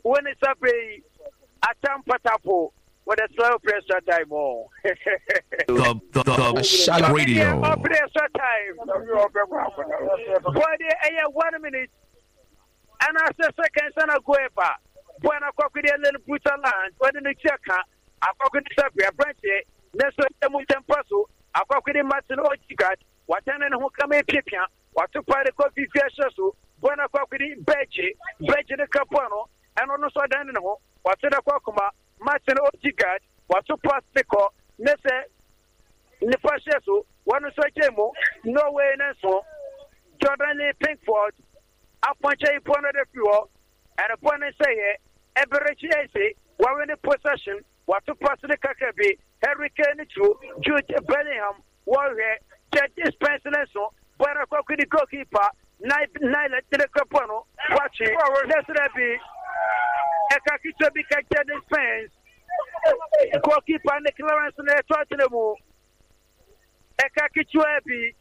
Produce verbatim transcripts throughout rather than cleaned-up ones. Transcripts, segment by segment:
when it's up a atam patapo with a slow pressure time more. The the the Shala Radio. Pressure time. Boy, they one minute. And I said second son of Gueva. When I cook with a little brutal land, when the check, I cook with the Sabria branch, next to the Mutan Passo, I cook with the Martin Ojigat, what ten and who come a pipian, what to buy the coffee fish, when I cook with the Beji, Beji the Capano, and on the Sudan, what to the Kokuma, Martin Ojigat, what to pass the call, next in the Pashaso, one of Sajemo, no way and so, Jordan Lee Pinkford, I punch a point of the fuel, and upon a say, every chase, one in the possession, what to pass the Kakabi, Harry Kane, Jude Bellingham, Warrior, Judge Spencer, and so, when I cook with the goalkeeper, nine, nine, to the Capano, watching, let's be a Kakita be Judge Spence, goalkeeper and the Clarence and the Tottenham, a Kakichuabi,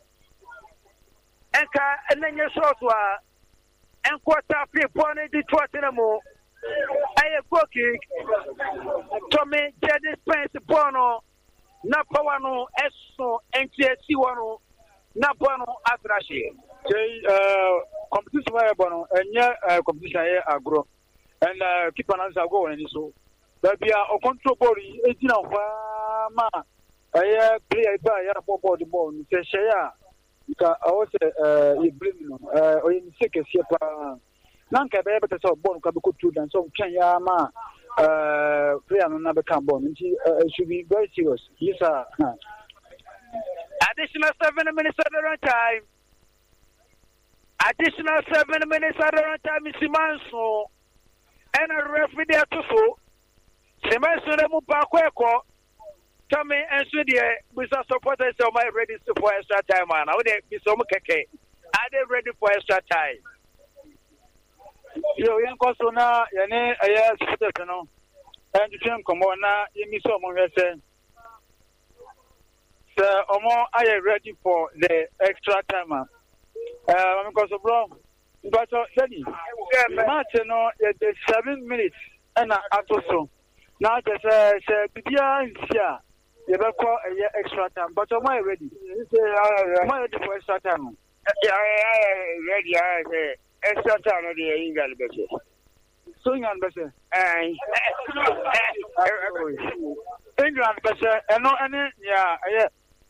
and then your software. And quarter people on the Tottenham. I have cooking Tommy Jedi Spence Bono, Napawano, Esso, and T S C one, Napano, Atrashi. Competition by Bono, and yeah, competition agro, and keep an answer going. So, but we are a control body, eighteen of Ma, I play a buy a ball the ball, Shaya. I was a blame or in sick as Yapa. Nanka be able to solve born Kabuku and so can Yama play on another carbon. It should be very serious. Yes, sir. Additional seven minutes at the time. Additional seven minutes at the time is Simanso and a referee there to so. Simanso Mubakweko. Come in and see the Mister Supporters of my ready for extra time. And I would be so much. Are they ready for extra time? You young Cosona, Yane, I asked, and you can come on now. You miss some of your say, Sir, Omo, I am ready for the extra time. Uh, because of wrong. But, Daddy, Martin, it's seven minutes and after so. Now, there's a Bibia in here. You better call a extra time, but am I ready? Am I ready for extra time? Yeah, I ready. I say extra time of the England better. So England better. England better. And no, any yeah, yeah.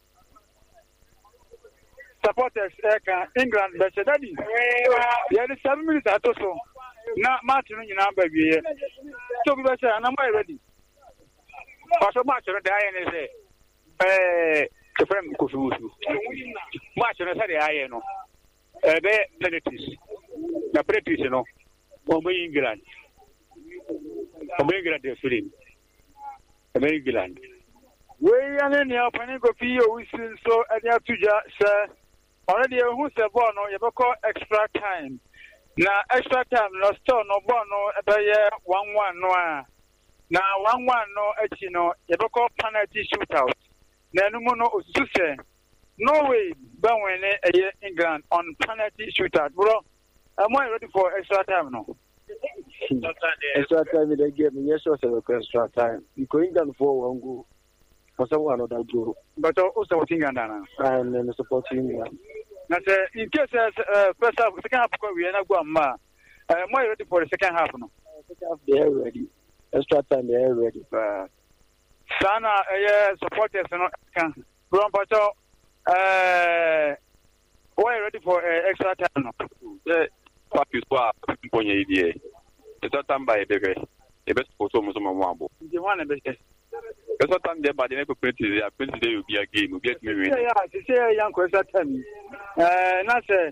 Supporters, England better. Daddy, yeah, the seven minutes at also. Now, Martin, you know, baby. So we better, and am I ready? Pastor Martin, the iron is eh, the friend Kufusu. Martin has had the iron. Eh, the penalties. The penalties, you know, from England. From England, they're feeling. From England. We are in your panic of you, we see so at the Atuja, sir. Already, who's a born or you call extra time. Now, extra time, no store, no bono, about one one, no. Now, one one no, you know, you call penalty shootout. Now, no more, say, no way, but when England on penalty shootout, bro. Am I ready for extra time now? Extra time in the game, yes, also extra time. You go England for one goal, for someone other goal. But also, England, and then supporting England. Now, in case uh, first half, second half, we are not going to. Am I ready for the second half now? Second half, they are ready. Extra time, they are ready. Sana, uh, supporters, can Grand Pacho, uh, why ready for uh, extra time now? What you swap, Ponya idea. It's not done by a baby. The best photo was on Wambo. The one of the best. It's not done there, but the next printed, I printed there will be a game, will get me. Yeah, to say a young question, uh, not say,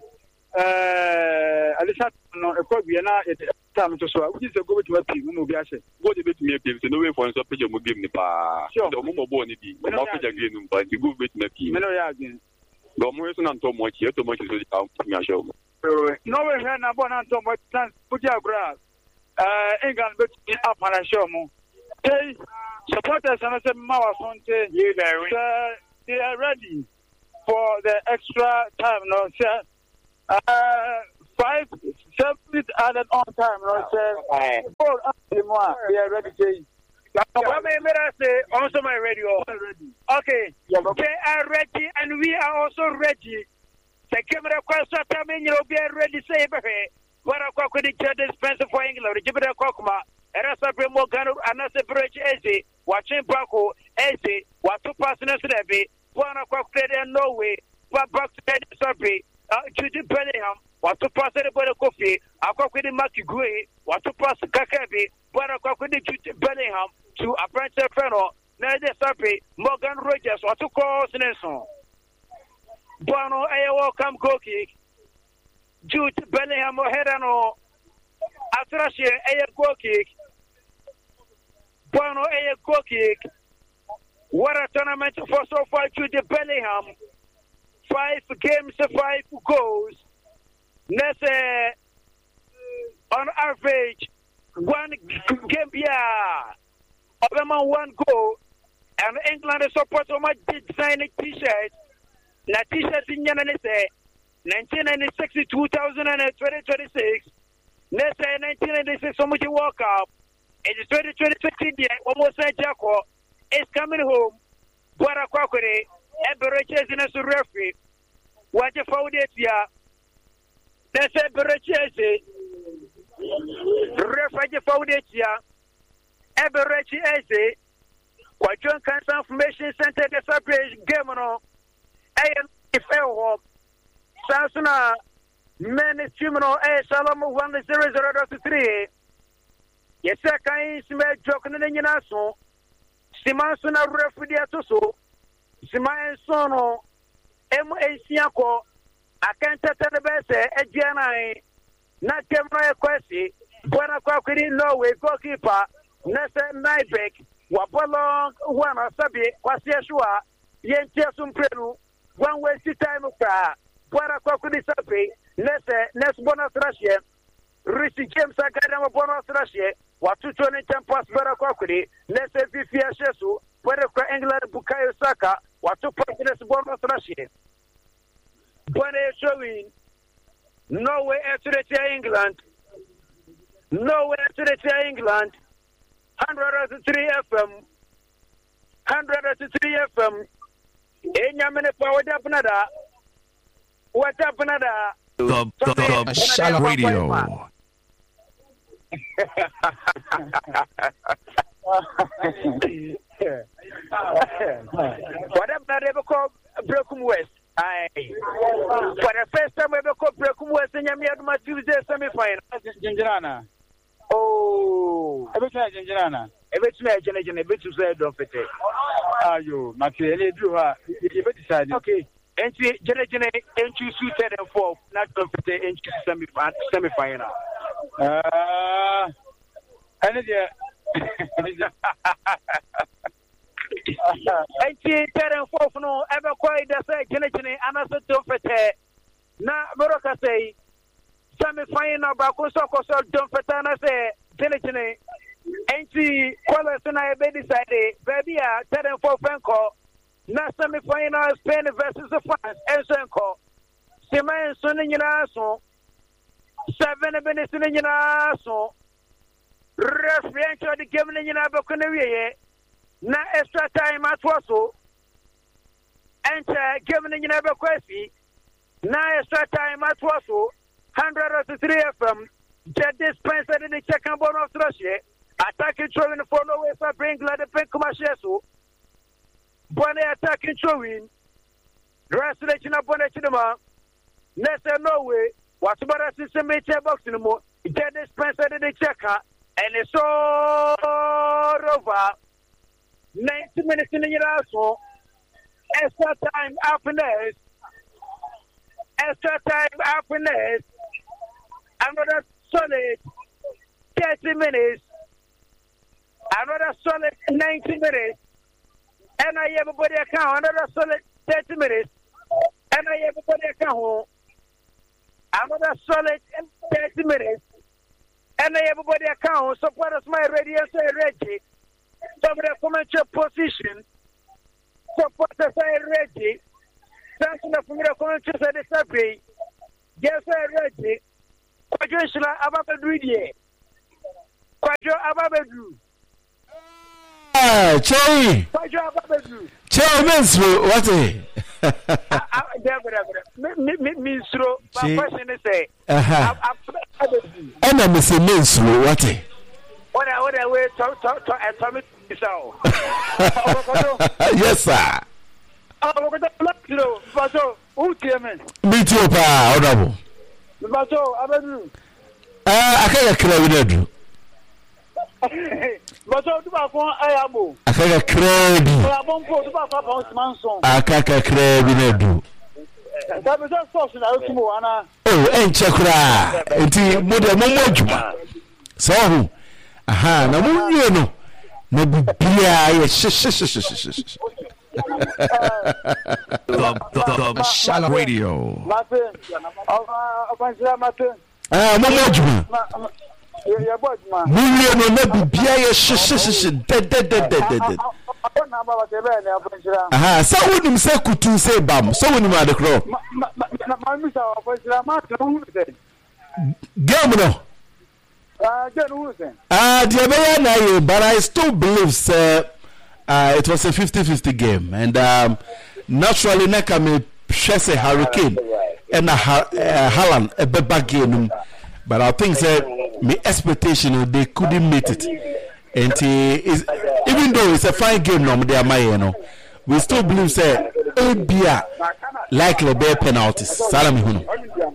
uh, Alisa, no, a probably not at the time to swap, which is a good to a team, no, be asset. What debate me appears no way for a picture will give me pa. Sure, the Mumo Bonnie, but not again, but you go with me. No, yeah, again. The Morrison and Tom Watch, to much is out to me, show. No way, Hannah Bonan, Tom Watch, put your grass. Uh, England, but up on a show more. Hey, supporters and I said, Mawa Fonte, they are ready for the extra time. No, sir. Uh, five seven and on time. No, sir. Four. We are ready to. What may I say? Also, my radio. Okay. They are ready, and we are also ready. The camera question, I mean, you'll be ready. Say, what a cock with the judges, Spencer for England, Jibber Cockma, and as a Morgan, and as a bridge, Eze, watching Paco, Eze, what two passengers to be, one o'clock in Norway, but back to the survey, Judy Bellingham, what two pass the Boda Coffee, a cock with the Maki Gray, what two pass Kakabi, one o'clock with the Judy Bellingham to a branch of Fennel, Nada Survey, Morgan Rogers, what two calls Nelson. Bono, I welcome go kick. Jude Bellingham, Herano, Atrashe, a go kick. Bono, a go kick. What a tournament for so far, Jude Bellingham. Five games, five goals. That's uh, on average, one game, yeah. Obama one goal, and England support so much design a t-shirt. Na t-shirt in Yanane say nineteen ninety-six to two thousand twenty twenty-six. Next say nineteen ninety-six, so much World Cup. It is twenty twenty-six India. Almost like Jacko is coming home. Bora Kwakure, Eberaches in a referee. What you found it here? That's Eberaches. Referee found it here. Eberaches. Kwajon Cancer Information Center, the separation game on. I am if I hope Sansuna men is human or a Salom one zero zero to three. Yes, I can smell joking in the Naso. Simansuna refugee to so. Siman Sono M A Siako. I can't tell the best, a Gianai. Not Kemra Questi. Buena Quakiri Norway goalkeeper. Nessa Nibek. Wabolong one or Sabi. Quasiashua. Yentia Sumprenu. One way to time of car. Buena Quakuri Sapi. Nessa Ness Bonus Russia. Rishi James Academy Bonus Russia. What two twenty tempas Buena Quakuri. Nessa Vifia Shesu. Buena England Bukayo Saka. What two points Bonus Russia. Buena showing. No way to the England. No way to the England. one hundred three F M. one hundred three F M. Enya mene pa what up nada? What up nada? The, the, the, the Shala Radio. What up nada ever called Brekum West? Aye. For the first time ever called Brekum West in Yamiadma Tuesday semi-final. Jinjana. Oh. Every time Jinjana. Every time Jinjana, every time I don't fit it. Are you? Materially, do her. You decided. Okay. Entry, Jinjana, entry suited and four, not don't fit it, entry semi-final. Uh, and yeah. Entry, ten and four, no, ever quite the say, Jinjana, and also don't fit it. Now, Baroka say, semi-final, Bakoso, don't fit it, and I say, Jinjana. Entry colors and I be decided, baby, uh, ten and four Franco, not semi final Spain versus the France, and Sanko. Seman Sunning in Asso, seven minutes in Asso, reference to the game in Abacunaria, not extra time at Wasso, enter given in Abaquesi, not extra time at Wasso, one hundred three F M, Jet dispenser in the check and bone of Russia. Attacking throwing for no way for bring glad the pink commercial. Bonnet attacking throwing. Translation of Bonnet Cinema. Nessa no way. What's about a system major box in the more? Get the Spencer in the checker. And it's all over. ninety minutes in the year also. Extra time happiness. Extra time happiness. Another solid thirty minutes. Another solid ninety minutes. And I everybody account. Another solid thirty minutes. And I everybody account. Another solid thirty minutes. And I everybody account. Support us my radio say Reggie. Some of the commercial position. Support us my Reggie. Thanks to the commercial say the survey. Yes, I Reggie. Kwajo Shila Ababedu die. Kwajo Ababedu. Ah, Choi. Kwajo Ababedu. Choi Mensro, what eh? Ah, there, there, me, me, me, so. My question is, say, aha. Ababedu. And I'm Mister Mensro, what eh? What I, what I wait, talk, talk, talk, and tell me so. Yes, sir. Oh, what the blood, you know, Baso, who tell me? Me too, pa, honorable. Baso, Ababedu. Ah, I can't credit you. Baso, do my phone, I am. I can't credit. I won't go to my phone's manson. I can't credit you. That was just fortune. I look more, Anna. Oh, and chakra. Until Mother Momojuma. So, aha, na munye no. Na bibia ye shish shish shish shish. The Shallow Radio. Martin, Abansira Martin. Ah, Momojuma. Your boy, man. Munye no na bibia ye shish shish shish. Dead dead dead dead dead. Aha, so wonim say kutu say bam. So wonim ade kro. Ma mi sa Abansira Martin who say. Game no. Ah, Jen who say. Ah, the Abeya na you, but I still believe say uh, it was a fifty-fifty game, and um, naturally naka me shese Hurricane and a uh, Haaland a beba game, but I think say my expectation they couldn't meet it, and uh, even though it's a fine game, no, they are my you know, we still believe say A B A likely be penalties. Salami hunu.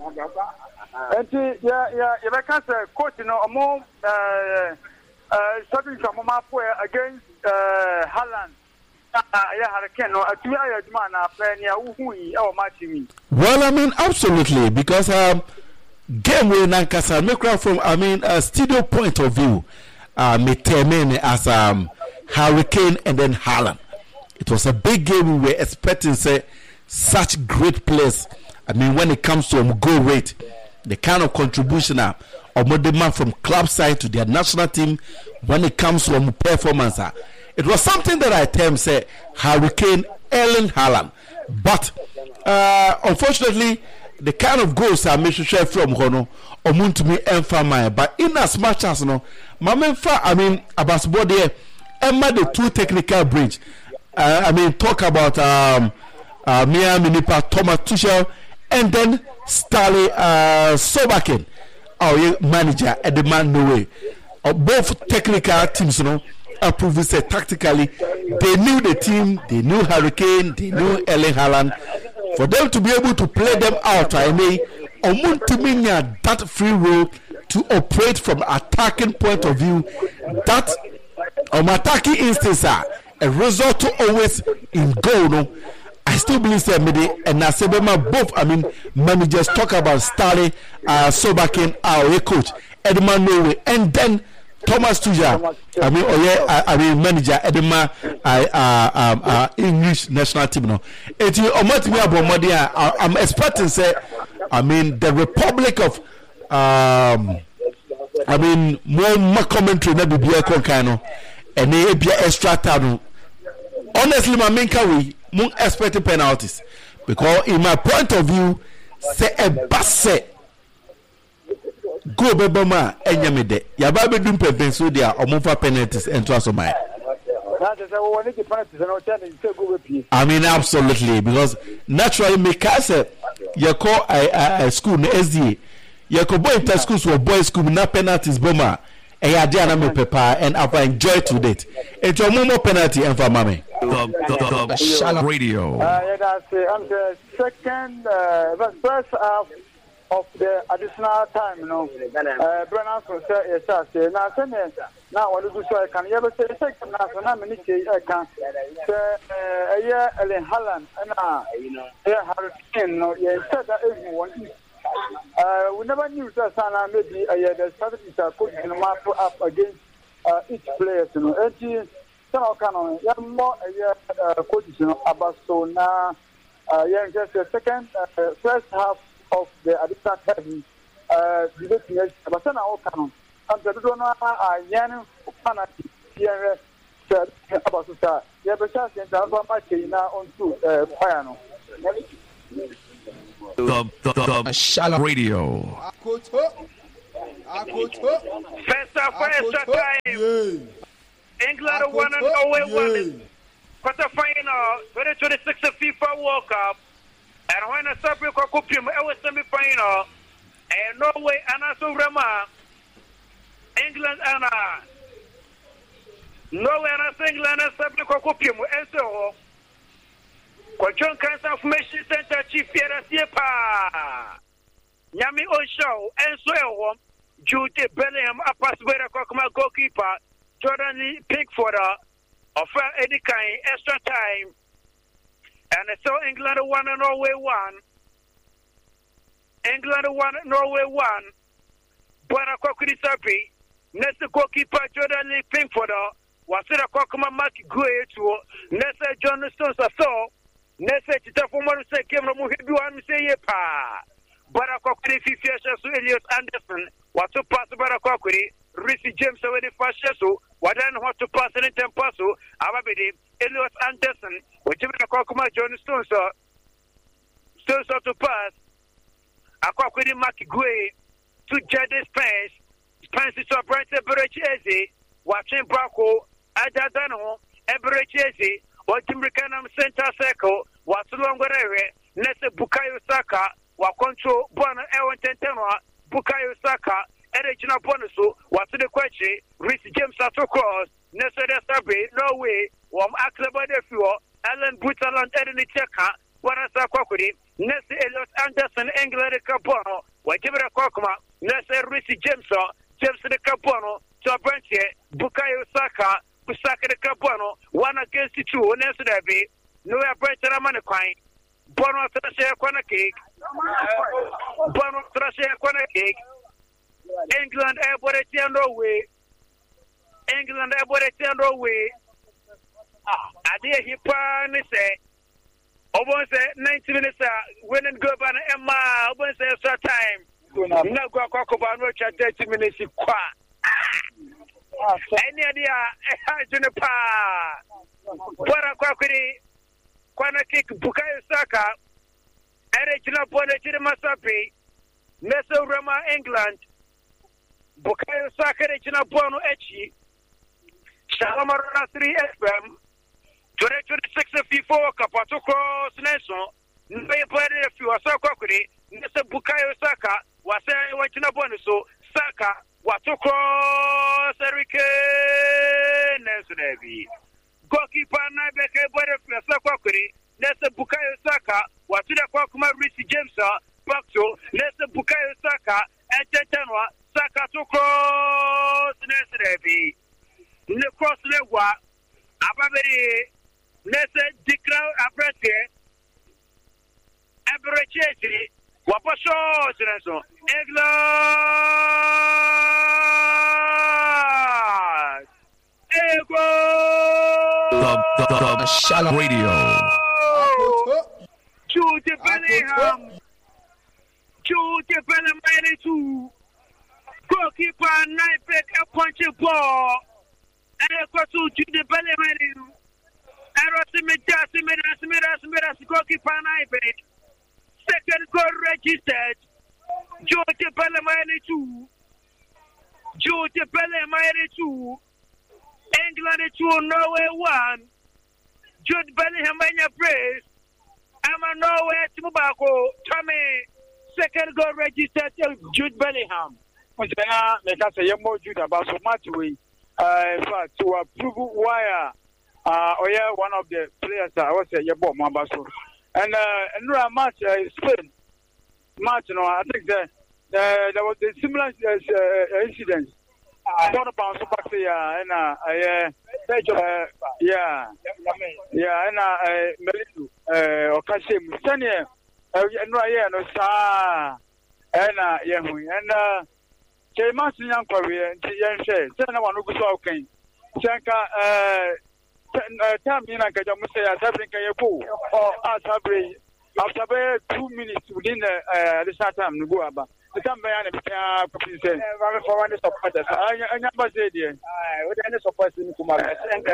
Enti ya ya ya beka say coach no omo uh uh starting from mama for against uh Haaland ya Hurricane no atumi ayaduma na play na uhu yi e o match mi. Well, I mean absolutely, because um game we nankasa make from I mean a studio point of view uh me termine as um Hurricane and then Haaland. It was a big game. We were expecting say such great players. I mean when it comes to um, goal rate, the kind of contribution uh, of man from club side to their national team when it comes to um, performance. Uh, it was something that I term say Hurricane Erling Haaland. But uh, unfortunately, the kind of goals I made share from Hono or Muntumi and Famaya. But in as much as no, Mamma, I mean, about body, Emma the two technical bridge. Uh, I mean, talk about um, uh, Mia Minipa, Thomas Tuchel, and then Starley uh, Sobakin, our manager at the man no way. Uh, both technical teams, you know, approved it tactically. They knew the team, they knew Hurricane, they knew Erling Haaland. For them to be able to play them out, I mean, Omuntuminya that free role to operate from attacking point of view. That um, attacking instance, uh, a result to always in goal. No? I still believe that maybe and Nasebema both. I mean, managers talk about Starley, uh, Sobakin, our coach Edmund Norway, and then Thomas Tuchel. I mean, oh yeah, I, I mean manager Edema, uh, uh, um, uh, English national team. No, it you I'm expecting say, I mean the Republic of, um, I mean more commentary na bibia konkano, and they be extra time. Honestly, my main we mun expect penalties because in my point of view, say a basse go bebama enyamede ya ba bedum pepen so dia omofa penalties ento asoma. I mean absolutely, because naturally because you call a, a, a school na S D A you call boy inter schools or boys school na penalties boma e ya dia na me pepa and I enjoy to date ento omomo penalty en fa mame. The, the, the, the Shallow Radio. Uh, yeah, that's it. And the second, uh, the first half of the additional time, you know, uh, Brennan will say, yes, I say, now, now, what do you say? I can ever say, second half, and I'm in it, I can say, a year, Erling Haaland, and uh, yeah, Hurricane, no, yeah, said that everyone. Uh, we never knew that Sana maybe a year, the strategies are put in the map up against uh, each player, you know, and so canon, yeah, more uh, coaches, you know, about so now, uh, yeah, just the second, uh, first half of the additional time, uh, the but then our canon, and the don't know, uh, Yan, penalty, here, about to start, yeah, but just in the match now on two, uh, piano. The, the, the, the Shallow Radio. First half for extra time. England won and Norway won. Quarter final, twenty twenty-six FIFA World Cup. And when a Sabri Kokupium, it was semi final. And Norway and also Rama. England and uh, Norway and also England and Sabri Kokupium. And so, Kwajon Cancer Information Center Chief Pierre Siepa. Yami Osho, and so, Jude Bellingham, a password of goalkeeper, Jordan Lee Pickford, offer Eddie Kine, extra time. And so England won and Norway won. England won, Norway won. Buona Kokuri Sapi, next goalkeeper Jordan Lee Pickford, was it a Kokuma Mark Gray to Nessa John Stones saw, Nessa Chitafuman say, came from Muhibu say, Yepa. Barakokuri Fifiasha to Eliot Anderson, what to pass Barakokuri, Risi James already first Shesu, what then what to pass in Tempasu, Ababidi, Eliot Anderson, whichever the Kokuma John Stones Stones to pass, Akokuri Maki Gray to Jade Spence, Spence to Brent Eberechese, watching Brako, Adadano, Eberechese, or Timrikanam Center Circle, what's longer area, Nessa Bukayo Saka. Wa control Bona Ewan Tentenwa, Bukayo Saka, Erigina Bonusu, what's the question? Rhys James Sato Cross, Nessa Sabi, Norway, Wam Akleba de Fuel, Alan Butaland Edini Cheka, Bonasa Kokuri, Nessa Elliot Anderson, England Capono, Wajibra Kokma, Nessa Rhys James, James de Capono, Tobranche, Bukayo Saka, Busaka de Capono, one against the two, Nessa Debbie, Noah Brenton Amanaquine. Bono Trashe Kwana Cake. Bono Trashe Kwana Cake. England Airport Norway. England Airport Norway. I dear Hippan say, almost ninety minutes winning go by Emma, almost extra time. No go Cocoban Rocha thirty minutes. Any idea? I don't know. Bora Kwakuri. Kwana kick Bukayo Saka, Erigina Bonachina Masapi, Nessa Rama England, Bukayo Saka, Regina Bono Echi, Shalamara three F M, twenty twenty-six FIFA Capato Cross Nelson, Nbay Padi if you are so cockedy, Nessa Bukayo Saka, was saying Wachina Bonuso, Saka, Wato Cross Eric Nelson. Goalkeeper Nabeke Butterfield Sakakuri, Nessa Bukayo Saka, Watuda Kwakuma Risi James, Bakso, Nessa Bukayo Saka, and Tetanwa, Saka to cross Nessa the cross Legua, Ababeri, Nessa Dikra Abrete, Aberechesi, Wapasho, Senaso, England. The, the, the, the Shalom Radio. Jude Bellingham. Jude Bellingham two. Goalkeeper Naipek a punching ball. And a to Jude Bellingham. Arosimida, Simida, Simida, Simida, goalkeeper Naipek. Second goal registered. Jude Bellingham two. Jude Bellingham two. England two, Norway one. Jude Bellingham in your praise. I'm a Norway to Mubako. Tommy, second goal registered Jude Bellingham. Make us say more Jude about so much way. In fact, to approve why uh or yeah, one of the players I was say Yabo Mambaso. And uh and match uh, Spain match, you know, I think that uh, there was a similar uh, incident. One about super and uh yeah yeah yeah and uh Melitu uh Okashim Sanya and right no sa and uh yeah and uh Chema Sinan Korea and Tian Shay Sana one who saw okay Chanka uh Tamina Kajamusa Sabrin Kayapu or Asabri after two minutes within the the start time to go about. The time I am for one supporters. I never said, I would end support in Kumar.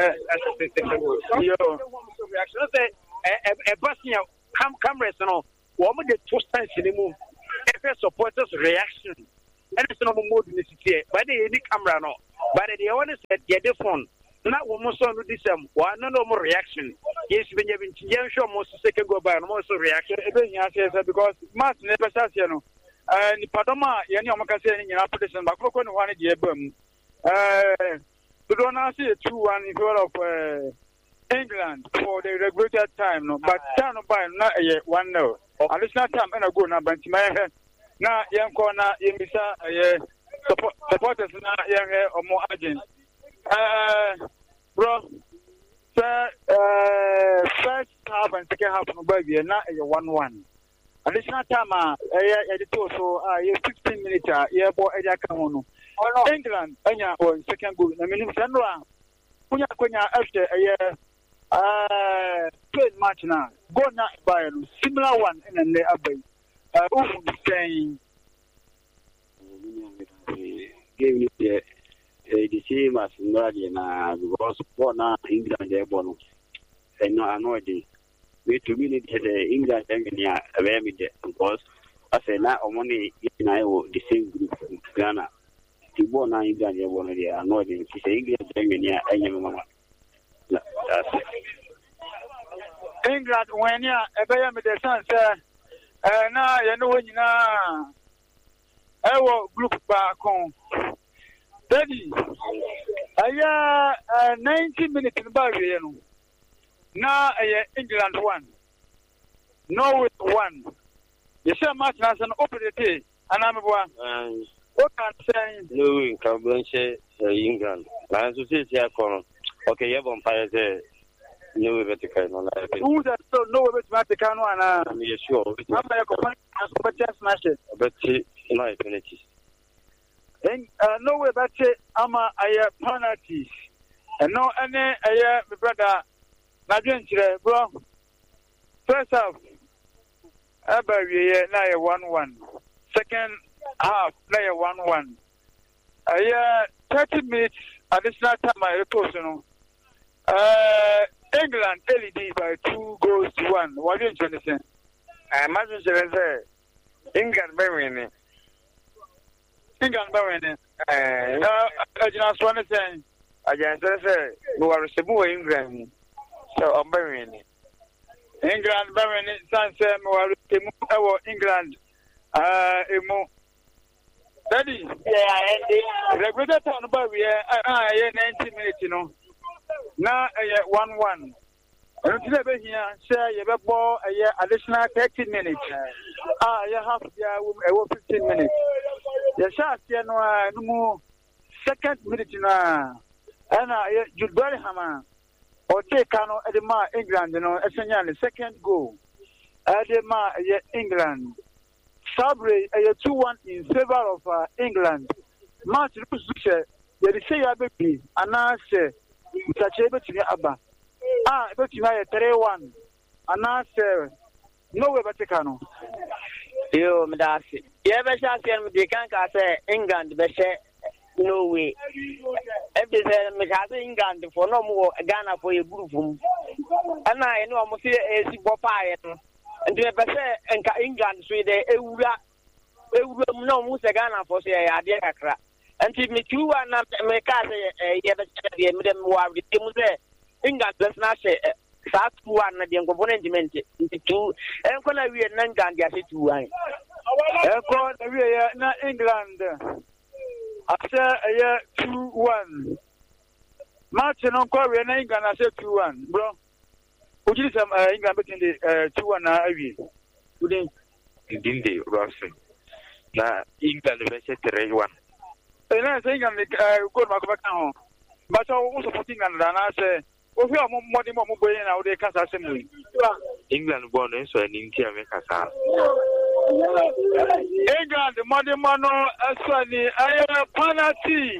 A Bosnia cameras and all. What would the two times in the move? If a supporters' reaction, and it's no more than this year. But they need camera no. But the one said, get the phone. Not one more son with this um one no more reaction. Yes, when you've been show most second go by and most reaction. Because Matt never says, you know, and Padoma, Yanamaka in your application, but look on one year boom. Uh, we don't see a two one in favor of uh, England for the regulated time, no, but turn by not a one no. Additional time and a good number to my head. Now, young corner, Yemisa, supporters now, young or more agents. Uh, bro, sir, uh, first half and second half of the year, not a one one. Additional time, uh, editor, so uh, fifteen minutes, uh, yeah, boy, Edakamono. England, Anya, or second goal. I mean, Sandra, Punya Konya after a year, uh, played match now. Go not by a similar one in the Abbey. Uh, who saying, give me the the same as Nadiana, because born England, they're born. And no, I know it. We to me, the England, England, a very because I say now, money, and I will the same group from Ghana. The born England, they're one of the annoying. She say England, England, and Mama. That's it. England, when you are the son, sir, and now you know when you know. I will group back home. Daddy, I uh, ninety minutes in the barrier. Now I England one. Norway one. The same match as an open day, and I'm one. What can I say? No, in Cambridge, England. I should say, okay, you have on fire there. No, but you can. Who's that? So, no, but you can. I'm sure. I'm a company, but just smash it. But my penalties. Uh, no way, but I'm a penalties. And no, any, uh, my brother, Nigerian, bro. First half, about a one one. Second half, a one one. Uh, yeah, thirty minutes additional time, I report, you know. Uh, England L E D by two goals to one. What do you understand? I imagine England by winning. England by winning. Uh, I just want to say, I just say, you are a England. So I'm by winning. England by winning. Sunset, more England. Uh, Daddy, yeah, the greater town about we are ninety minutes, you know. Now, uh, one one. And today, here, share your ball a year additional thirty minutes. Ah, you have uh, fifteen minutes. The shot, you know, no more second minute now. And I, you bury hammer or take Cano Edema, England, you know, essentially second goal. Edema, England. Sabri, a two one in favor of uh, England. Martin Lucia, they say, I be, and I say, such a bit to me, Abba. Ah, but you have three one, and I say, no way, but Cano. You, Madassi. You ever shall see the can't say England, but no way. If they say, England for no more Ghana for your group. And I know I'm a Bopay. And the and England, so they will know Musa Ghana for say, I did a crack. And if me two and make us a year, England does not say South one and the component into two, and when I read Nangan, get it to one. England after a year two one. Martin on Korea, England, I said two one, bro. Would you some England between the two and a year? Wouldn't you, Russell? Now, England, they said three one. And I think I'm go back home. But I also put England and I say, well, we are more than more going out there, Casa Assembly. England born so in India, Casa. England, the modern mano, Aswani, I am a penalty.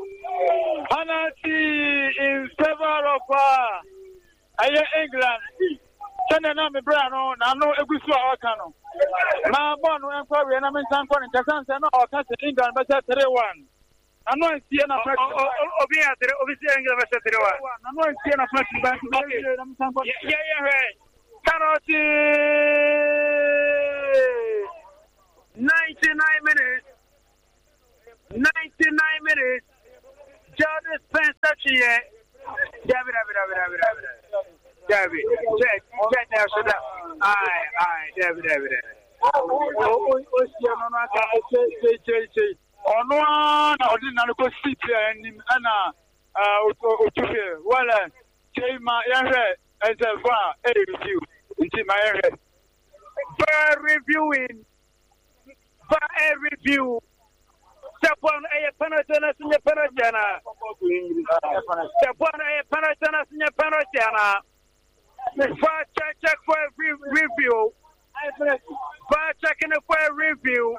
Penalty in favor of uh, I am England. China me brano na no egusu a wakano na bon no enkwari na me san kwani tasanse na o ka England be three one na no nsie na first obi a three obi sie England be three one na no nsie na first bank na me san kwani ye ye he Karoti ninety-nine minutes ninety-nine minutes. Jordan Spencer here. David, David, David, David, David. David, check, check that shit out. Aye, aye, David, David, David. Oh, oh, oh, oh, no, no, say, say, say, say. Oh, no, no, no, go sit here and, and, uh, uh, well, say, my, yeah, as a far, a review, into my area. For reviewing, for a review. Sapon a penatana sinya penatana. Sapon a penatana sinya penatana. For check check for a review. For checking for a review.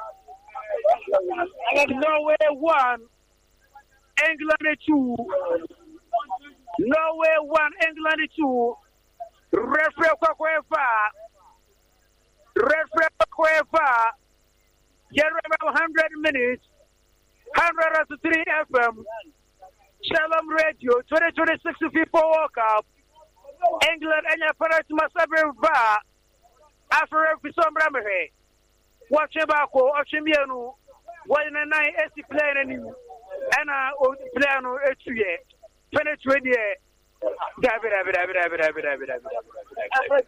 Norway one, England two. Norway one, England two. Referee Kwakweva. Referee Kwakweva. You remember one hundred minutes. one hundred three F M, Shalom Radio, twenty twenty-six FIFA World Cup, England and your parents must have been far after every summer. Watching back, watching me, one in a nine S C playing and a plan or a two year, penetrate the David, David, David, David, David, David, David.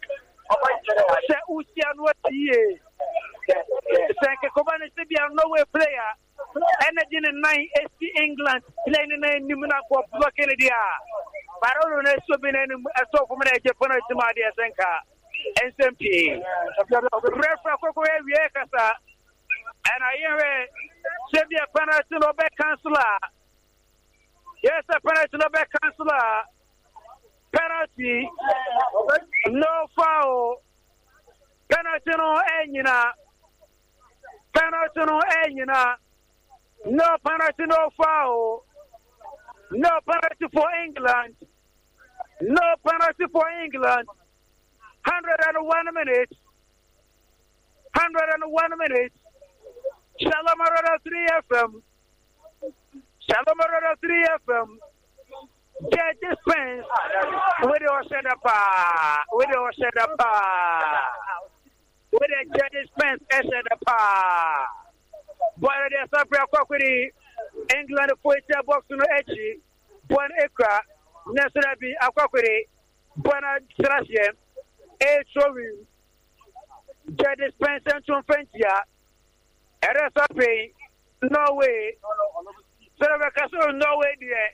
Say, Usian, what ye? Thank you, Command Sibian, no way player. Energy in nine S C England, playing in a Numina for blocking the air. But I don't know, so been a so from a Japan to my dear Senka. S M P. Referee Viekasa. And I hear Sabia Panasino back counselor. Yes, a Panasino back counselor. Penalty. No foul. Penalty no Enina. Penalty no Enina. No penalty, no foul. No penalty for England. No penalty for England. one hundred one minutes. one hundred one minutes. Shalom Arada three F M. Shalom Arada three F M. Judge Spence. With your Shedapa. With your Shedapa. With the Judge Spence, Shedapa. Boy, there's a prayer quality. England for a box no edgy. One acre. Nesrabi, a quality. Bona Strasian. A showing. Judge Spence and Trumpentia. R S A P. No way. Server no way, dear.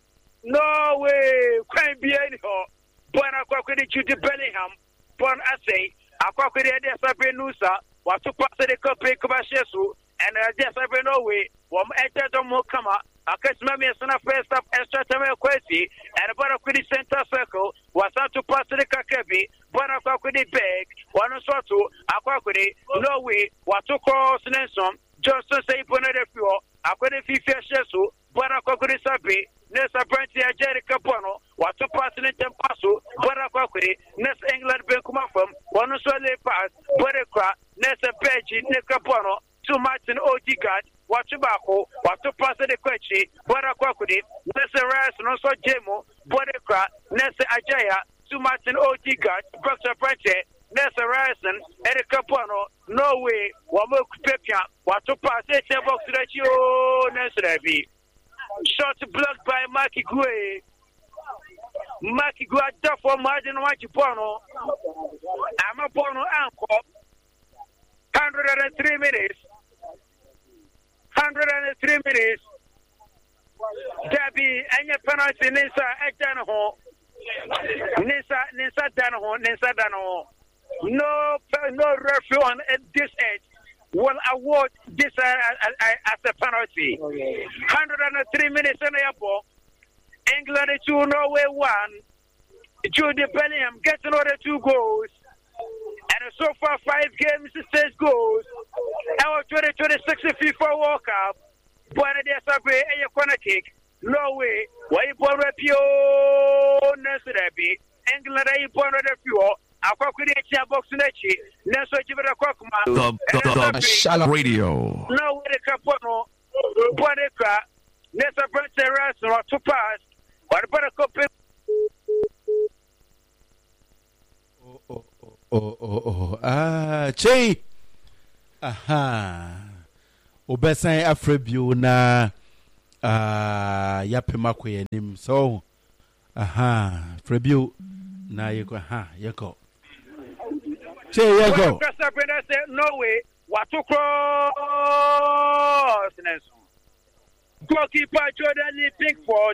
No way. Can't be anyhow. Bona quality to Bellingham. Bon assay. A quality at the Sabi Nusa. Was to pass the copy Kubashesu. And I just have no way. One enter the Mokama, a customer is on a first up extra time quality, and about a pretty center circle was out to pass the Kakebi, one of our bag, one of Soto, Aquaquity, no way, what to cross Nelson, Johnson say Bonnet Fuel, Aquatic Fifa Shesu, one of Aquaquity Sabi, Nessa Branty, Jerica Bono, what to pass in Tempasu, one of Aquaquity, Ness England Benkuma from, one of Swale Pass, Bodekra, Nessa Beji, Nika Bono. To Martin Odegaard, watch Bako, what to pass the question, Bora Kwakudi, Nessa Ras, no so Jemo, Bodekra, Nessa Ajaya, to Martin Odegaard, Doctor Branche, Nessa Rason, Eric Capono, no way, Wamo Pepia, what to pass it, box that you, Nessa be. Shot blocked by Maki Gui. Maki Gui, for Martin Wachipono. I'm a Bono Anko. one hundred three minutes. one hundred three minutes. Debbie, and your penalty, Nisa, Edanaho. Nisa, Nisa Danaho, Nisa Danaho. No, no referee on this edge will award this uh, uh, as a penalty. one hundred three minutes in the airport. England two, Norway one. Jude Bellingham gets another two goals. And so far, five games, six goals. Our twenty twenty-six FIFA World Cup. Buena de Sabre, a corner kick. Norway, why you born a pure Nesrabi? England, I born a pure. I could create a box in the cheek. Nesso give it a cockma. Shalom Radio. No way the Capono. Buena, Nessa Brent's or to pass. What about a copy? Oh, oh, oh, oh, oh, ah, Che. Aha. obesan afrebio na ah yapema koyenim so aha frebio na yeko ha yeko che yeko Norway what to cross goalkeeper Jordan Lee Pickford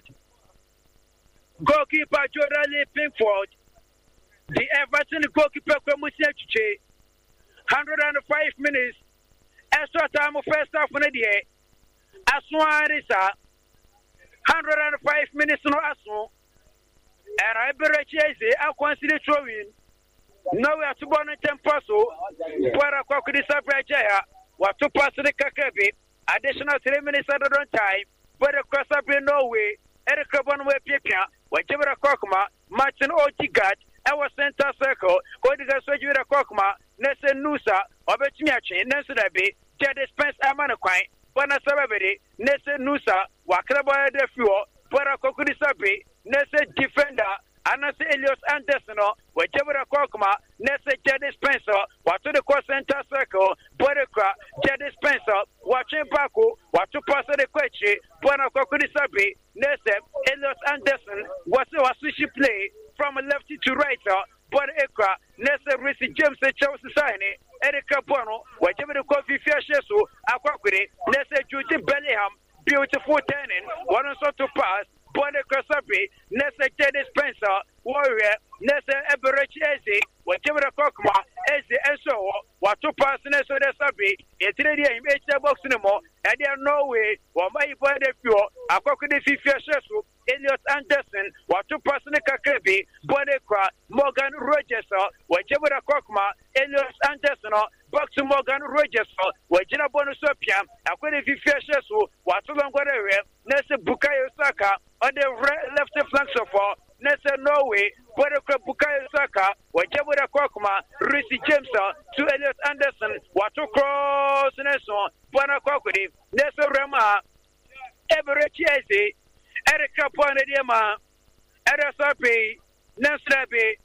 goalkeeper Jordan Lee Pickford the Everton goalkeeper Kwamusia Chiche one hundred five minutes extra time of first half on the day Aswanisa one hundred five minutes no Aswan and I better chase I consider throwing no we are to born in Tempaso where a cock is up right here what to pass the Kakabi additional three minutes at the time but across up in Norway Eric Carbon way Pipia whichever a cockma Martin Otigard our center circle going to surgery a cockma Nessa Nusa Obetmiachi Nesadabi Jade Spence Amanaquine Bana Sababedi Nessa Nusa Wakraba de Fuel Para Kokurisabi Nessa Defender Anase Elios Anderson whichever a cockma Nessa Jade Spencer what to the cross center circle Bodekra Jade Spencer watching Baku what to pass the Quechi Bana Kokurisabi Nessa Elios Anderson was a sushi play from left to right Bon Ekra, Nessa Rissy James Chelsea Society, Erica Bono, whichever the coffee fair shesu, Aquaquity, Nessa Judy Bellingham, beautiful turning, one also to pass, Bon Ekra Sabi, Nessa Teddy Spencer, Warrior, Nessa Eberich Eze, whichever the Cockma, Eze and so what to pass Nessa Sabi, a three D in H box anymore, and there no way, or my body fuel, Aquaquity Fifia shesu. Elliot Anderson, what to pass the Kakabi, Bonekra, Morgan Rogers, whichever a cockma, Elliot Anderson, back to Morgan Rogers, whichever bonusopia, I couldn't be fair, what to long area, Nessa Bukayo Saka, on the left flank so far, Nessa Norway, Bonekra Bukayo Saka, whichever a cockma, Rissy James, to Elliot Anderson, what to cross Nessa, Bonakokudi, Nessa Rama, Everett Chase. Erica Ponediama, Erasapi, Nastrabi,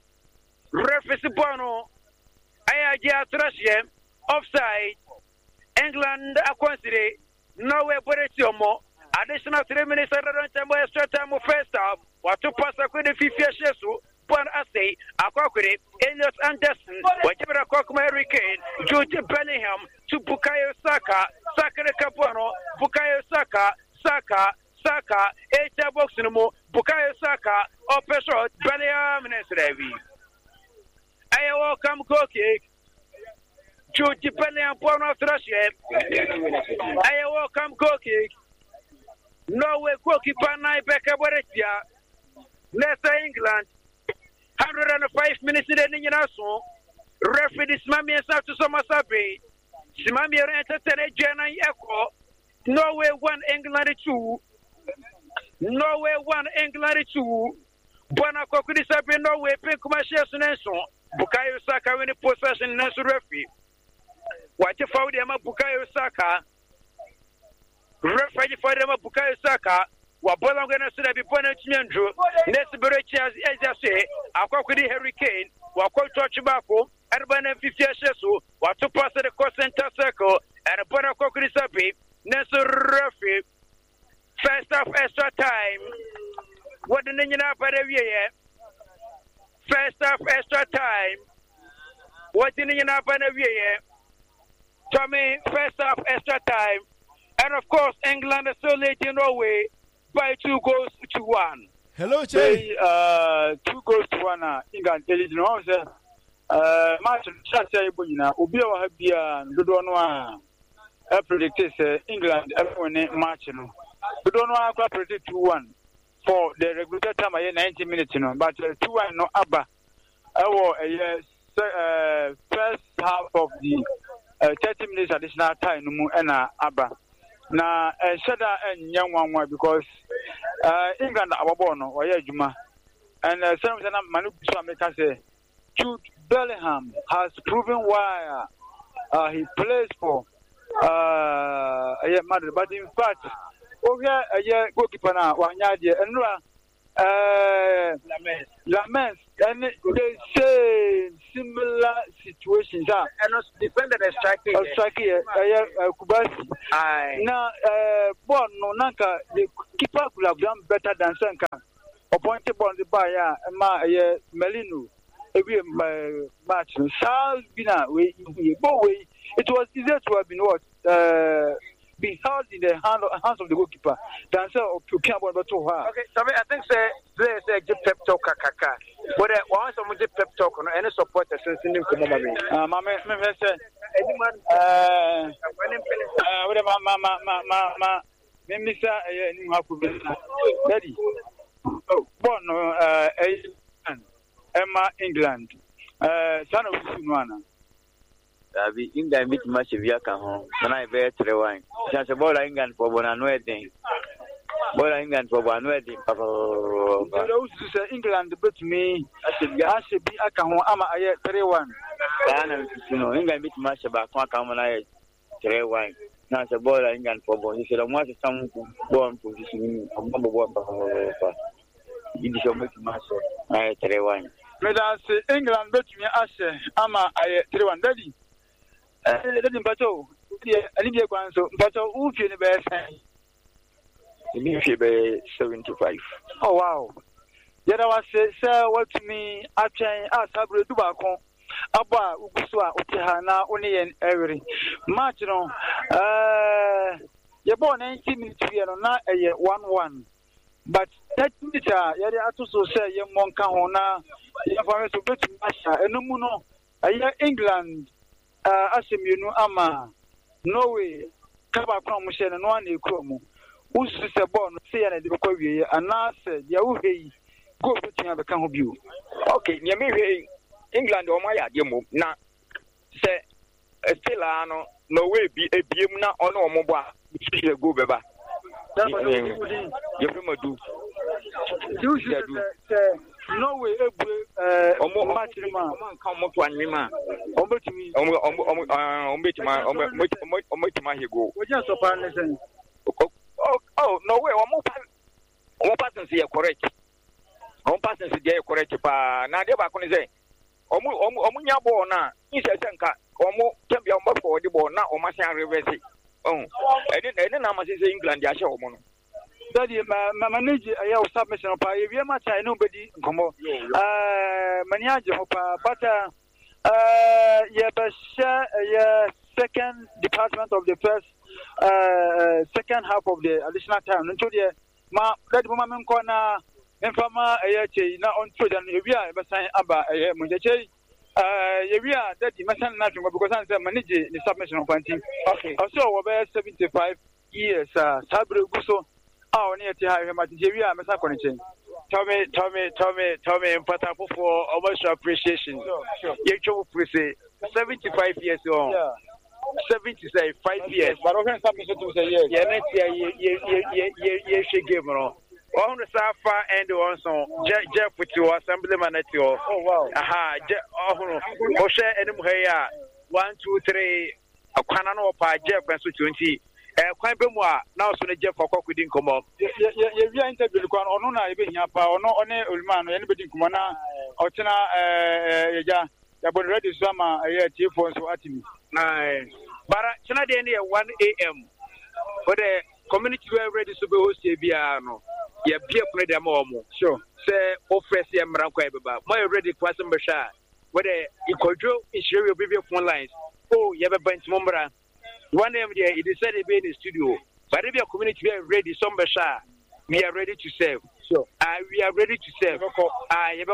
Refis Bono, Ayaja Trashiem, offside, England Aquancity, Norway Boretiomo, additional three minutes at the time extra time of first half, what to pass a good Fifia Shesu, Bon Assay, Aquaquity, Elliot Anderson, whichever a cockma hurricane, Jude Bellingham, to Bukayo Saka, Saka Capono, Bukayo Saka, Saka. Saka, eight box no more, Bukayo Saka, or Pesho, Bellingham, and Srevi. I welcome Cookie, Judy Bellingham, Porno Thrashie. I welcome Cookie, Norway Cookie, Panai, Becca, Boretia, Nessa England, one hundred five minutes in the Ninaso, referee Smami and South to Somasabi, Smami entered Jana Echo, Norway one, England two. Norway one, England two. Buona Kokudisa be Norway, Pink Commercial Nelson. Bukayo Saka when the possession Nelson referee. What you found them at Bukayo Saka? Referee for them at Bukayo Saka. What Bolangana said be Bonnet Nyandru. Next Berechi as I say, I could the hurricane. What called Touchbacco, Urban and fifty Shesu. What to pass the cross center circle and a Bona Kokudisa be Nelson referee. First half extra time. What the name of the First half extra time. What the name of the Tommy, first half extra time. And of course, England is so late in Norway by two goals to one. Hello, Jay. Uh, two goals to one. England, you know, uh, Martin Chacha, Ubio Habia, Ludonwa, I predict England, everyone marching. We don't know how to predict two one for the regular time. I ninety minutes, you know, but uh, two one no Abba. Our uh, first half of the uh, thirty minutes additional time, no and Abba. Now, uh, Shada and young one because uh, England our born or Juma and uh, some of them Manu Sameka say Jude Bellingham has proven why uh, he plays for uh, Madrid, but in fact. Oh yeah, yeah, goalkeeper now. Wanyadi, and uh, Lamens, and the same similar situations are. And us defended a striking. A striking, uh, Kubasi. Now, uh, born no nanka, the keeper could have done better than Sanka. Appointed on the buyer, Ma Melino. Every match, Charles Bina, we go away. It was easier to have been what? Uh, be held in the hand of, hands of the goalkeeper than so to care about to her. Okay, so I think say players say give pep talk kaka. But once someone give pep talk on any supporter since in the moment. Uh, my man, my man said, anyone, uh, uh, what about ma ma ma ma ma, Mister Daddy? Oh, born uh, Emma England, uh, son of Sunwana. Abi Inga meet much of Yaka home. When I bear to the wine. Just a ball England for one wedding. Ball England for one wedding. Papa. Those who say England but me, I should be a can ama I three one. You know, England meet much about one common I three wine. Now it's a ball England for one. You should have wanted some born position of number one. You should make much I three wine. Let us say England bet me Ashe ama I three one daddy. Let him battle. I need a grand so, but who can the best? seventy-five. Oh, wow. Yet I was say, sir, what to me, I change as I will do back home. Abba, Uguswa, Utihana, only and every. Martino, uh, you're born nineteen minutes here, not a year one one. But that meter, Yadi Atuso say, young Monka Hona, your father to go to Masha, and no mono, a year England. Uh, as you know, Ama, Norway, Kaba Promotion, and one Kromo. Who's a born, say, and the Korea, and I said, Yahoo, go to the camp of you. Okay, Yami, England or Maya, Yamu, now, say, a Stilano, Norway be a Biemna or no mobile, which is a good beba. That's what you do. You should say, no way, uh, or much come up to Anima. Over to me, over to my, over to my go. Just a partner. Oh, no way, one person here correct. One person is correct. Now, they are going to say, Omunya Bona, is a Sanka, or more champion for the ball now, or Massa Reverse. Oh, and then I must say England, Yasha. Daddy, my manager, I have submission of if you much I nobody come on. Uh, Manager, but uh, yeah, but yeah, second department of the first, uh, second half of the additional time. Until the ma, that woman corner, Infama, Ayache, now on Twitter, and we are saying Abba, Mujache. Uh, we are that you must not because I'm the manager, the submission of one team. Okay, also over seventy-five years, uh, Sabri Guso. Oh, near to have him at J V R, Mister Connection. Tommy, Tommy, Tommy, Tommy, and Patapo for almost appreciation. Sure, sure. seventy-five years old. Yeah. seventy-five years. But I can't submit to say yes. Yeah, next year, you, you, you, you, you should give me on. On the Safa and the one song, Jeff with your assemblyman at your. Oh, wow. Aha, oh, Osha and Muhaya. One, two, three. A canano pa Jeff and twenty. Quite be more now, so the Jeff for Cock didn't come up. If you interview or no, I be here, or no, on a man, anybody come on, or Tina, uh, yeah, but ready summer, a year, chief for so at me. But China, one a m. But the community were ready to be hosted, Biano. Yeah, be a play them all. Sure. Say, offer them Ranqueba. My ready question, Basha. Whether you could do is share your baby phone lines. Oh, you have a bunch of Mombra. One day, it is said to be in the studio. But if your community are ready, some Basha, we are ready to serve. Sure. Uh, we are ready to serve. I have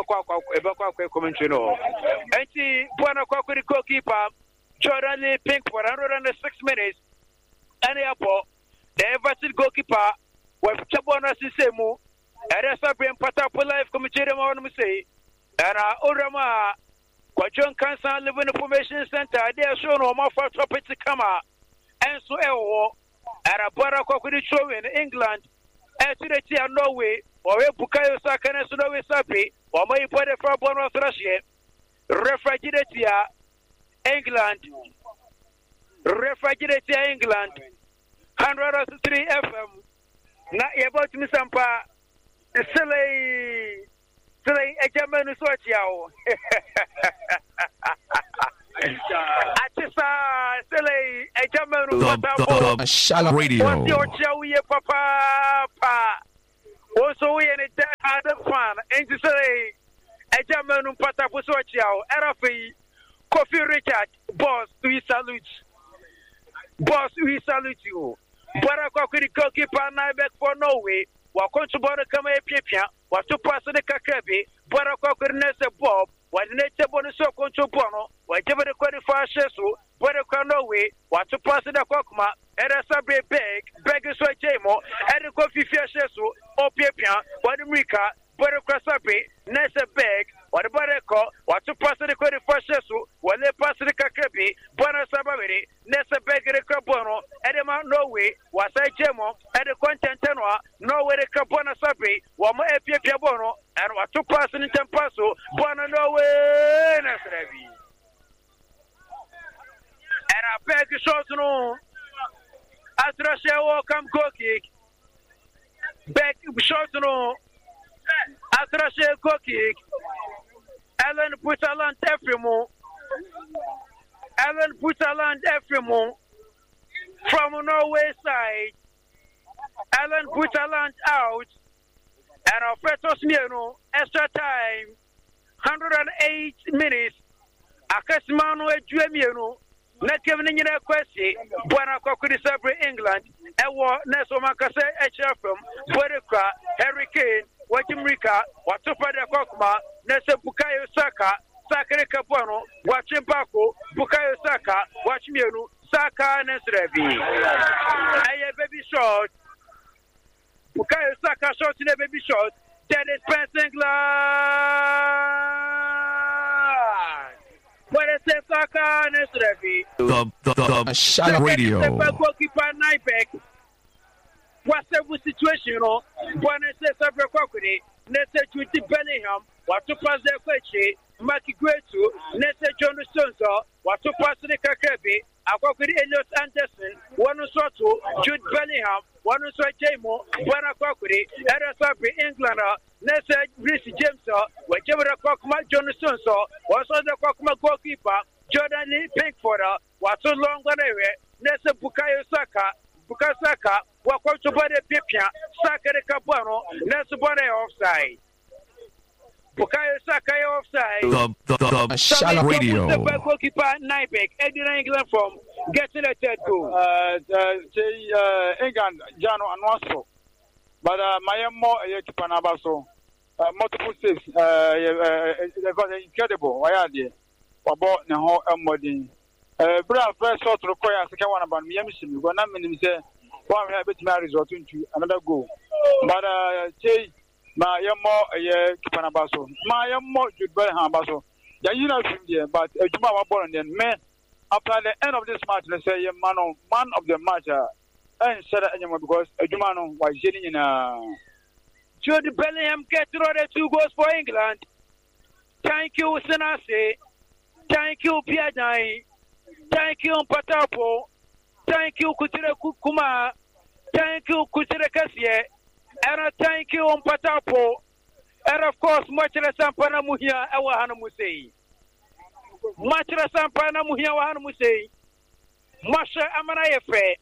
a commentary. And see, Buana Cockedy goalkeeper, Jordan Lee Pink for one hundred six minutes. And the airport, the Everton goalkeeper, with Chabona Sisemu, and a Sabian Patapo Life Committee, I say, and our Orama, Quajon Cancer Living Information Center, they are shown on my for topic to come out. And so, and a Baracockedy show in England, and to the Tia Norway, or a Bukayo Sakan and Sunowe Sapi, or my body for Bono Russia, Refrigeratia, England, Refrigeratia, England, one hundred three F M. Not about Missampa, Silly, silly, a German is what you. I just saw silly, a German who The, the Shallow Radio. What's your show, papa? Also, we in a other fan, and to say, a German who put up with what you are. Kofi Richard, boss, we salute. Boss, we salute you. Barakokuri goalkeeper, Naibek for Norway. Wakon to Bora come a pipia, what to pass the Kakabi, Barakokuri Nessa Bob, what the nature bonus so control bono, whatever the qualifier shesu, Baraka Norway, what to pass the Kokma, and a Sabre beg, beggars for Jamo, and the coffee fish shesu, or pipia, what the Rika, Baraka Sabre, Nessa beg, what about a call, what to pass the qualifier shesu, when they pass the Kakabi, Bona Sabari, Nessa beggar Cabono, and the Mount Norway, was I Jamo, and the content tenor, Norway the Cabona Sabri, one more Epia Piabono, and what to pass in Tempaso, Bona Norway, Nasravi. And I beg you short no. As Russia welcome go kick. Beg short no. As Russia go kick. Ellen Putaland Efremo. Ellen Putaland Efremo. From Norway side. Ellen Putaland out. And our Fetos Miano. Extra time. one hundred eight minutes. Akasimano Juemiano. Na Kevin in a question, Buana Kokuri Sabre England, Ewa Nesomakase H F M, Bodeka, Hurricane, Wajimrika, Watupada Kokma, Nesa Bukayo Saka, Sakare Capono, Watching Paco, Bukayo Saka, Watch Mienu, Saka Nesrevi. I baby short. Bukayo Saka short in a baby short. Dennis Pence England. The, the, the, the Shallow Radio. Goalkeeper Naibek. What's the situation? You know, when I say Sabra Cockney, Nessa Judy Bellingham, what to pass their question, Maki Gretu, Nessa John Stonzo, what to pass the Kakabi, Akokuri Elliot Anderson, one who saw to Jude Bellingham, one who saw Jamo, one Akokuri, Era Sabri Englander. Nessa Rich James, whichever the Cockma John Stonzo, was on the Cockma goalkeeper, Jordan Pinkford, was so long on the way, Nessa Bukayo Saka, Bukasaka, Wakon to Body Pipia, Saka de Capuano, Nessa Body offside. Bukayo Saka offside. The, the, the Shallow Radio. The goalkeeper Naibek, Eddie England from getting a third goal. Uh, uh, England, Jano and Waspo. But uh, my more keeper Nabaso, multiple saves, uh, incredible. Why are they? About the whole Modin. Uh, Brown first shot to require a second one about me. When I'm in say, one habit marriage or to another goal. But uh, Jay, my more a keeper Nabaso, my more Jude Bellingham Baso. Yeah, you know, but a Juma born then, man, after the end of this match, let's say, man, man of the match. And said anymore because a Jumano was getting in a Jude Bellingham get another two goals for England. Thank you, Senase. Thank you, Piadai. Thank you, Patapo. Thank you, Kutira Kukuma. Thank you, Kutira Kasie. And thank you, Patapo. And of course, Machra Sampana Muhia, Awahana Musei. Machra Sampana Muhia, Awahana Musei. Masha Amanayefe.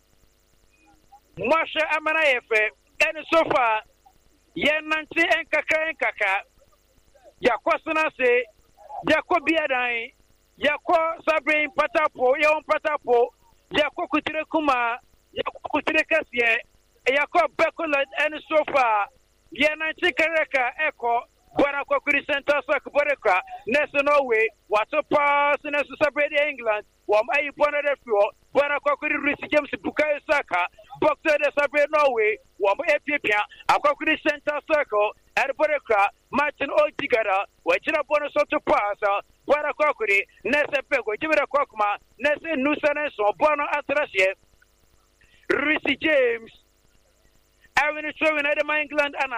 Masha Amanayefe, and so far, Yan Nancy and Kaka and Kaka, Yakosana say, Yakobiadai, Yako Sabre Patapo, Yon Patapo, Yako Kutirekuma, Yako Kutirekasie, Yako Bekola, and so far, Yan Nancy Kareka, Echo, Buanakokuri Center Sakboreka, Nessa Norway, what's a pass in a Sabre England, while I put a fuel, Buanakokuri Risi James Bukayo Saka. Boxer the Sabre Norway, one Epipia, a Cockney Center Circle, and Bodeka, Martin Otigada, which is a bonus to pass, Buana Cockney, Nessa Pego, Jimmy Cockma, Nessa Nusan, so Bono Atrasia, Risi James, Aaron is showing at the England and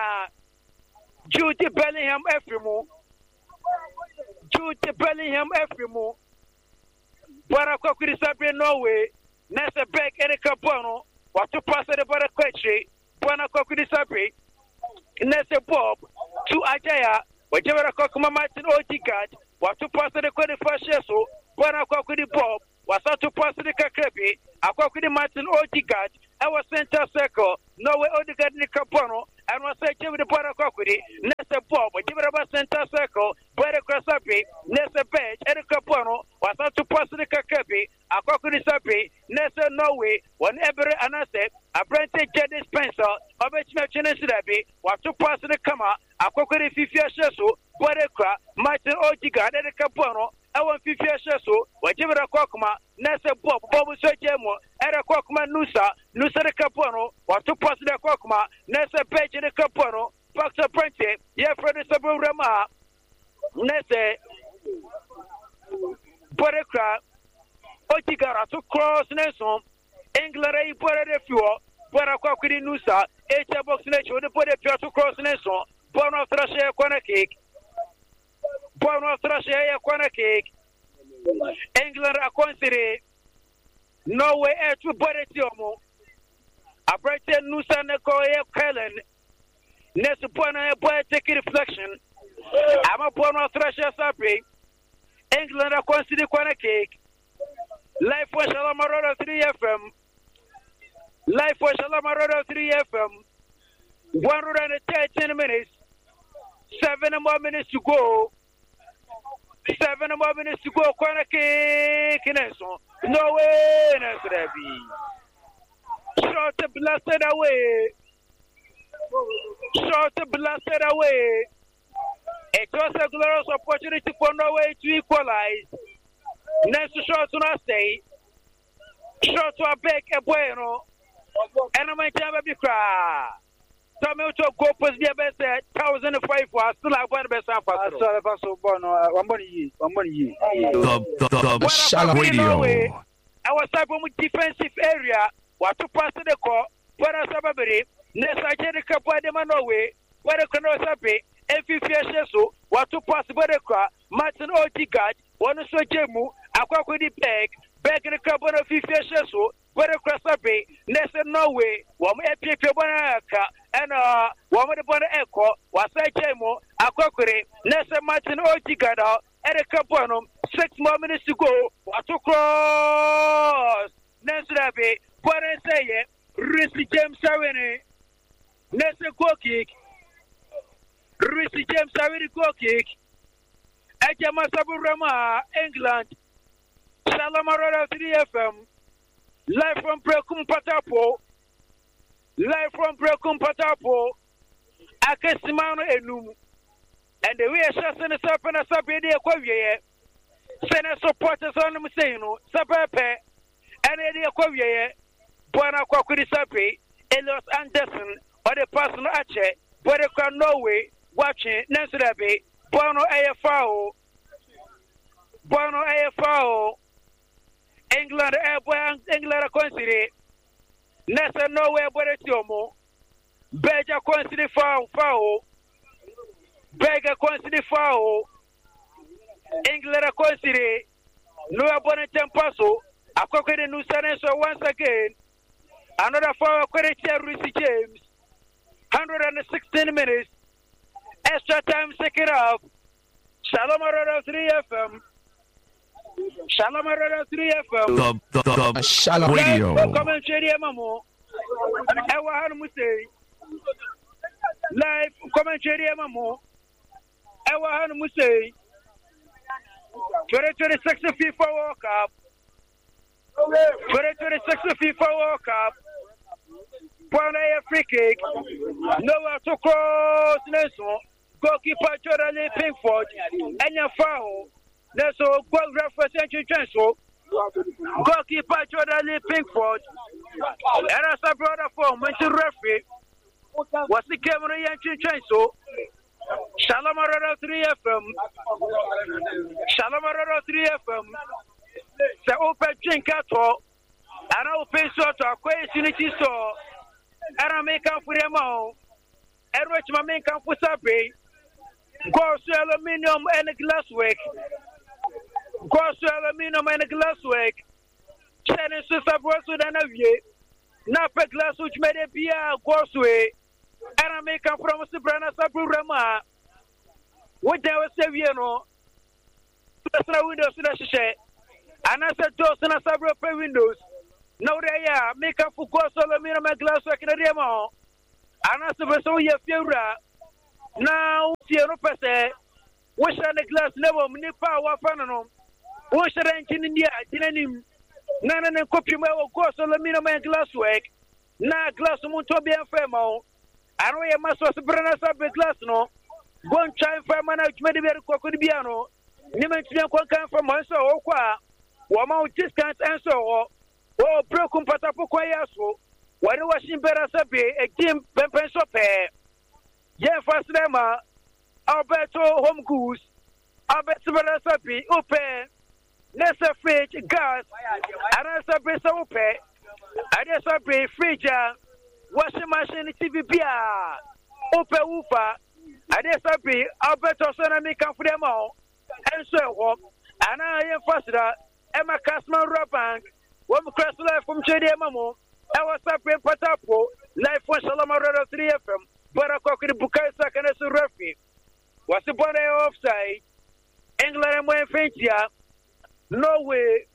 Jude Bellingham Efremo, Jude Bellingham Efremo, Buana Cockney Sabre Norway, Nessa Beck, Erika Bono. What to pass at the border question, Buana Cockney Sabre, Nese Bob, to Ajaya, whatever a cockma Martin Otigard, what to pass the credit for Sheso, one a cock with the Bob, was out to pass the Kakrepi, a cock with the Martin Otigard, I was center circle, no way Odigard Nicapono, and was searching with the Paracoquidi, Nessa Bob, whatever about center circle, where the Crossapi, Nessa Bench, and the Capono, was out to pass the Kakrepi, a cock with the Sapi, Nessa Norway, whenever an asset, a brand Jenny Spencer, of a Chin Sidabi, what to pass the Kama, a cock with the Fifia Shesu, Borekra, Martin Otigard, and the Capono. I want fifty so whatever a cockma, Nessa Bob, Bob Sojemo, and a cockma Nusa, Nusa the Capono, or to pass the cockma, Nessa Page the Capono, Baxter Prenti, Yefred Saburama, Nessa Borekra, Otigara to cross Nelson, England, a Bore fuel, Borakaki Nusa, eight box nature, the Bore to cross Nelson, Born of Thrasher Corner Cake. Born of Thrasher Corner Cake. England are considered Norway air to Boretiomo. A Brighton Nusa Nekoya Kellen. Nesupona a boy take reflection. I'm a born of Thrasher Sapi. England are considered Corner Cake. Life for Shalamarada three F M. Life for Shalamarada three F M. one hundred thirteen minutes. Seven more minutes to go. Seven more minutes to go. Corner kick. No way. Short blasted away. Short blasted away. It was a glorious opportunity for Norway to equalize. Next shot to not stay. Shot to a back a bueno. And I'm going to be cry. Some of your goals be a best thousand five for still have one best half. I saw the so born one money, one money. The Shala Radio. Our cyber defensive area. What to pass the call? What a sababiri. Next I get a couple of them away. What a canoe F F so what to pass the car. Martin Otigard. One so Jemu. Aqua peg. Back in the couple of fifty so. Where the Crossaby, Nessa Norway, one epic and uh, one with the Bonnet Echo, was I Jemo, Aquacre, Nessa Martin Otigada, and a Caponum, six more minutes to go, what to cross, Nessa Abbey, what I say, Risky James Savini, Nessa go kick, Risky James Savini go kick, Ajama Saburama, England, Salamarada three F M. Live from Brekum Patapo. Live from Brekum Patapo. Akesimano Enum. And the way I shall send a sap and a sap in the aquavia. Send a supporters on the Museno, Sapape, and the aquavia. Buana Quakuri Sapi, Elios Anderson, or the person Ache, Bodeka Norway, watching Nansurabe, Bono A F O. Bono A F O. England airborne England consider Nessa nowhere but a Tiomo Beja consider foul foul Bega consider foul England consider no abonnet Tempaso a cocked new sentence once again another foul credit here Rissy James one hundred sixteen minutes extra time second half Shalom three F M Shalom three F M. The, the, the, the Shalom Radio. Commentary, Mamo. Ewa Hanmuse. Live commentary, Mamo. Ewa Hanmuse. twenty twenty-six FIFA World Cup. twenty twenty-six FIFA World Cup. Point A free kick. Nowhere to cross. Nelson. Goalkeeper Jordan Pinkford. And your foul. That's all. Goal reference entry transfer. Goalkeeper Jordan Pinkford. And as a brother form, went to referee. What's the camera entry transfer? Shalom three F M. Shalom three F M. The open drink at all. And I open sort of unity store. And I make up for them all. And which my make up for Sabi. Goes to aluminium and glasswork. Goes to aluminium and glasswork. Shannon Sister Broswood and a year. Napa glass which made a beer goes away. And I make a promise to Brana Sabrama. What they were saying, you know, that's the windows in the shade. And I said, doors and a several windows. No, they are make up for course all the minimum glass work in the demo. And I said, so you feel now, Fiona Pesse, wish on the glass level, Nipa, Wafanum, wish an engine in the Dinnim, none and copy my course all the minimum glass work. Now, glass of Montobia Femo. I know you must also bring us up with glass no. Go and try and find management very Cocodiano. Niman Chian from Monso or Qua. Wama discount answer or oh broken patapo quayaso. Why do washing better sabe a Jim Pempenso pair? Yeah, first lemma Alberto home goose. Alberto Sapi, open. Nessa fridge, gas, and as a base open. I just a big fridge, washing machine, T V P R, open woofer. I just a big Alberto Sonami come for them all. And so on. And I am faster. Emma Casman Rabank, one cross life from J D Mamo. I was up in Patapo, life from Salama Road three F M, but a cocky Bukai Sakan as a referee. Was the body offside? England and Wayne Fintia. No way.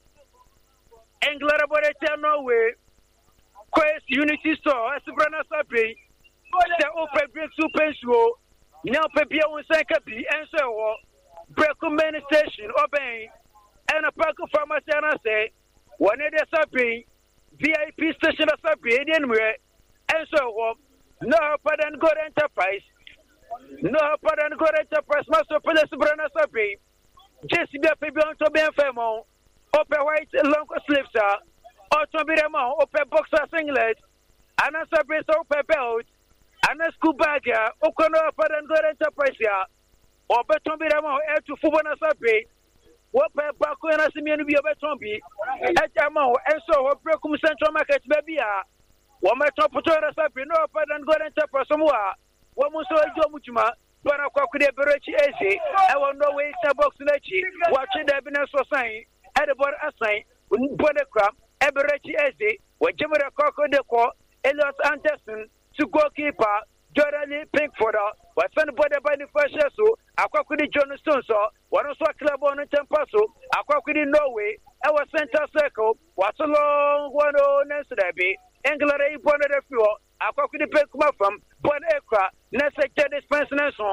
England about it, no way. Quest Unity Store, as the Brana Sapi. The open bricks to Pensio. Now, Pepia on Sankapi, and so on. Break station, obeying. And a pack of pharmacy, and I say, one of the Sapi, V I P station of Sapi, anyway, and so on. No, pardon, good enterprise. No, pardon, good enterprise, Master Police Brana Sapi. Just be a baby on to be a femo. Open white long sleeves, or to be a man, open boxer singlet, and a surface open belt, and a school bag, open up and good enterprise, or better be a man, to Fubana Sapi. What per Baku and a simian be a betombi, at Amo, and so what Brokum Central Market, baby, one my top of Sapi, no pardon good enterprise, somewhere. One most of Jomuchuma. But I could have Berechi Ezi. I will no way to box Lechi. Watching the evidence for sign. Had about a sign. Border crab. Eberechi Ezi. When Jimmy the Coco de Co. Eliot Anderson. To goalkeeper. Jordan Pinkford. But somebody by the first so. I could John Stone. So one of our club on the Tempaso. I could in Norway. Our center circle. What's a long one on Nesdabi. England a born at the floor. I could pick my from. Bon aircraft. Necessary dispensation.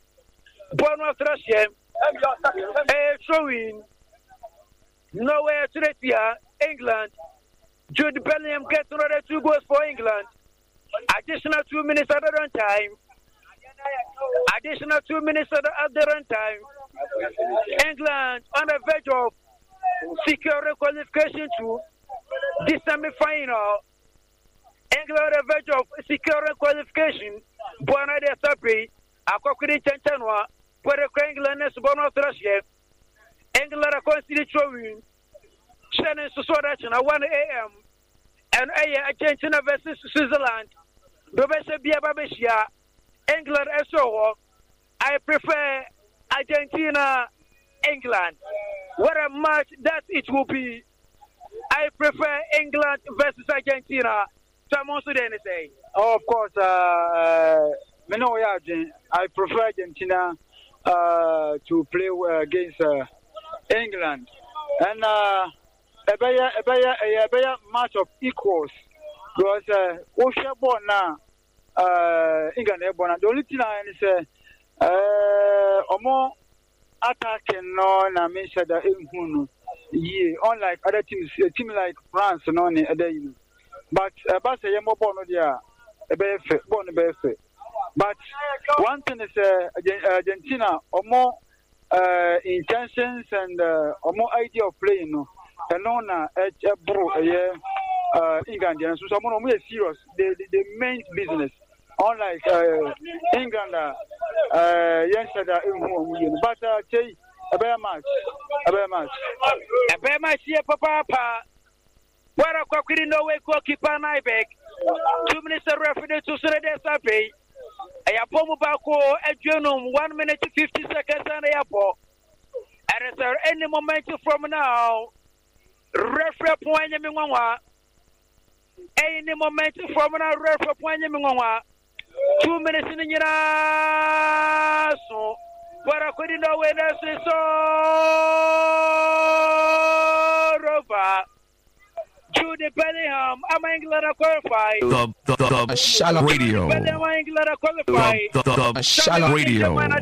Bon of Russia. A showing. Nowhere to the year. England. Jude Bellingham gets another two goals for England. Additional two minutes at the run time. Additional two minutes at the run time. England on the verge of securing qualification to this semi-final. England on the verge of securing qualification. Buona de Sapi, a Cockney Chantanwa, where the England is born of Russia. England are constituting Shannon Susodach at one a.m. and Argentina versus Switzerland. Dobesa Bia Babeshia, England and so on. I prefer Argentina, England. What a match that it will be. I prefer England versus Argentina. Someone should say. Oh, of course, uh, I prefer Argentina uh, to play against uh, England. And uh, a better, a better, a better match of equals. Because Osha uh, born now, uh, England born. The only thing I say, uh, more attacking no, na mention that in yeah, unlike other teams, a team like France, no, other you know. But about a more born there, a better born a better. But one thing is uh, Argentina or more uh, intentions and uh, or more idea of playing. No, and on a bro, uh, England, and so someone more serious. The the main business, unlike uh, England, uh, yes, but uh, say a better match, a better match, a better match here, Papa. Where a cocky no way goalkeeper Nybeck. Two minutes of referee to Sunday Sapi. I have Pomo Bako at Junum, one minute to fifty seconds on the airport. And is there any momentum from now? Referee point Mingwa. Any momentum from now, referee point Mingwa. Two minutes in the year. So, what I couldn't know when I say so. Rover. Judy Bellingham. I'm England qualified. The, the, the, the Shala Radio. I'm England qualified. The, the, the Shala Radio.